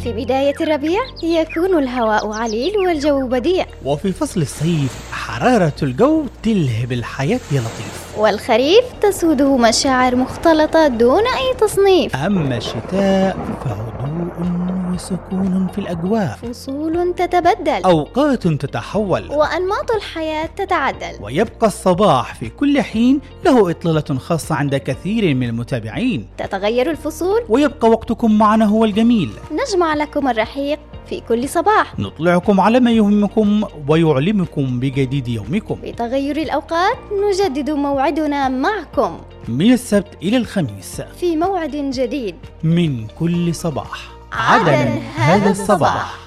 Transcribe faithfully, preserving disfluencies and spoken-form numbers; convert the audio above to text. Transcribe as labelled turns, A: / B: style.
A: في بداية الربيع يكون الهواء عليل والجو بديع،
B: وفي فصل الصيف حرارة الجو تلهب الحياة يا لطيف،
A: والخريف تسوده مشاعر مختلطة دون أي تصنيف.
B: أما الشتاء فهدوء وسكون في الأجواء،
A: فصول تتبدل،
B: أوقات تتحول،
A: وأنماط الحياة تتعدل.
B: ويبقى الصباح في كل حين له إطلالة خاصة عند كثير من المتابعين.
A: تتغير الفصول
B: ويبقى وقتكم معنا هو الجميل،
A: نجمع لكم الرحيق في كل صباح،
B: نطلعكم على ما يهمكم ويعلمكم بجديد يومكم.
A: بتغير الأوقات نجدد موعدنا معكم
B: من السبت إلى الخميس
A: في موعد جديد
B: من كل صباح.
A: عدن هذا الصباح.